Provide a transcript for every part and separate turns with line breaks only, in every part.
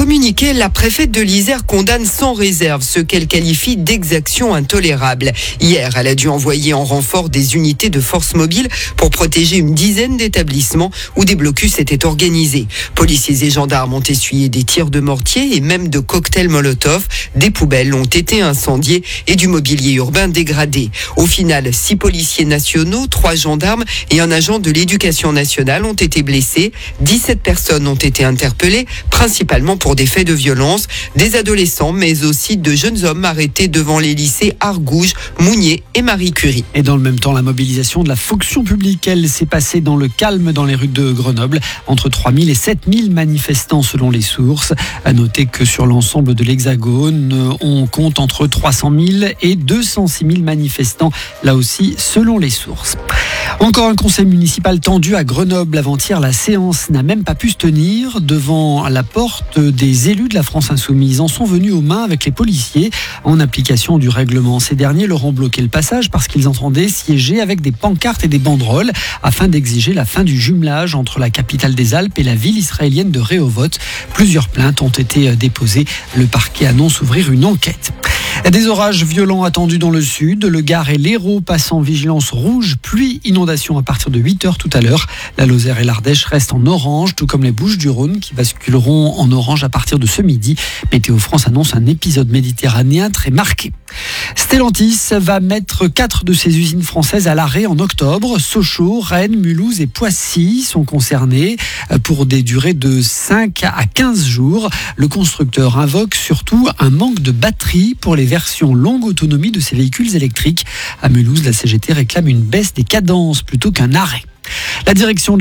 communiqué, la préfète de l'Isère condamne sans réserve ce qu'elle qualifie d'exaction intolérable. Hier, elle a dû envoyer en renfort des unités de force mobile pour protéger une dizaine d'établissements où des blocus étaient organisés. Policiers et gendarmes ont essuyé des tirs de mortier et même de cocktails Molotov. Des poubelles ont été incendiées et du mobilier urbain dégradé. Au final, 6 policiers nationaux, 3 gendarmes et un agent de l'éducation nationale ont été blessés. 17 personnes ont été interpellées, principalement pour des faits de violence. Des adolescents, mais aussi de jeunes hommes arrêtés devant les lycées Argouges, Mounier et Marie Curie.
Et dans le même temps, la mobilisation de la fonction publique, elle s'est passée dans le calme dans les rues de Grenoble. Entre 3000 et 7000 manifestants selon les sources. À noter que sur l'ensemble de l'Hexagone, on compte entre 300 000 et 206 000 manifestants, là aussi selon les sources. Encore un conseil municipal tendu à Grenoble. Avant-hier, la séance n'a même pas pu se tenir devant la porte. Des élus de la France Insoumise en sont venus aux mains avec les policiers en application du règlement. Ces derniers leur ont bloqué le passage parce qu'ils entendaient siéger avec des pancartes et des banderoles afin d'exiger la fin du jumelage entre la capitale des Alpes et la ville israélienne de Rehovot. Plusieurs plaintes ont été déposées. Le parquet annonce ouvrir une enquête. Des orages violents attendus dans le sud. Le Gard et l'Hérault passent en vigilance rouge, pluie, inondation à partir de 8h tout à l'heure. La Lozère et l'Ardèche restent en orange, tout comme les Bouches-du-Rhône qui basculeront en orange à partir de ce midi. Météo France annonce un épisode méditerranéen très marqué. Stellantis va mettre 4 de ses usines françaises à l'arrêt en octobre. Sochaux, Rennes, Mulhouse et Poissy sont concernés pour des durées de 5 à 15 jours. Le constructeur invoque surtout un manque de batterie pour les versions longue autonomie de ses véhicules électriques. À Mulhouse, la CGT réclame une baisse des cadences plutôt qu'un arrêt. Le directeur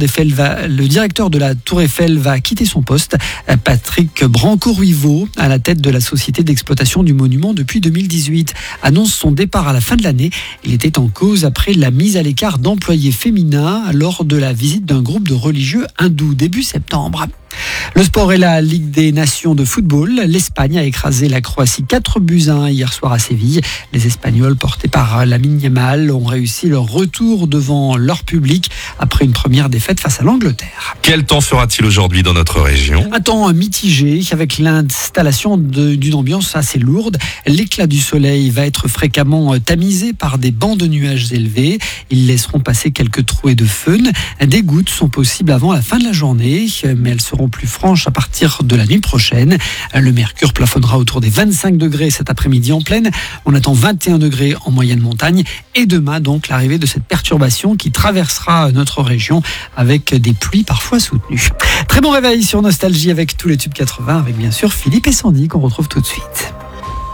de la Tour Eiffel va quitter son poste. Patrick Branco-Ruiveau, à la tête de la société d'exploitation du monument depuis 2018, annonce son départ à la fin de l'année. Il était en cause après la mise à l'écart d'employés féminins lors de la visite d'un groupe de religieux hindous début septembre. Le sport et la Ligue des Nations de football. L'Espagne a écrasé la Croatie 4-1 hier soir à Séville. Les Espagnols, portés par Lamine Yamal, ont réussi leur retour devant leur public après une première défaite face à l'Angleterre.
Quel temps fera-t-il aujourd'hui dans notre région ?
Un temps mitigé avec l'installation d'une ambiance assez lourde. L'éclat du soleil va être fréquemment tamisé par des bancs de nuages élevés. Ils laisseront passer quelques trouées de feunes. Des gouttes sont possibles avant la fin de la journée, mais elles seront plus franches à partir de la nuit prochaine. Le mercure plafonnera autour des 25 degrés cet après-midi en plaine. On attend 21 degrés en moyenne montagne. Et demain, donc, l'arrivée de cette perturbation qui traversera notre région avec des pluies parfois soutenues. Très bon réveil sur Nostalgie avec tous les tubes 80, avec bien sûr Philippe et Sandy qu'on retrouve tout de suite.